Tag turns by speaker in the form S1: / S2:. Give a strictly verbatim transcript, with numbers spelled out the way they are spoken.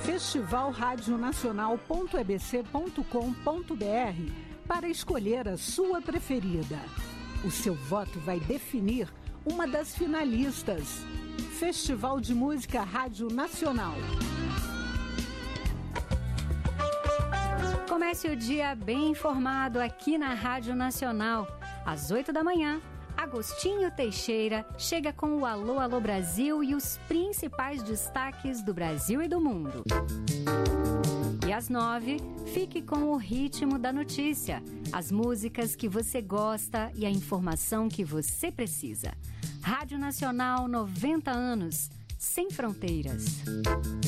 S1: festival rádio nacional ponto e b c ponto com ponto b r para escolher a sua preferida. O seu voto vai definir uma das finalistas. Festival de Música Rádio Nacional.
S2: Comece o dia bem informado aqui na Rádio Nacional. Às oito da manhã, Agostinho Teixeira chega com o Alô, Alô Brasil e os principais destaques do Brasil e do mundo. E às nove, fique com o ritmo da notícia, as músicas que você gosta e a informação que você precisa. Rádio Nacional, noventa anos, sem fronteiras.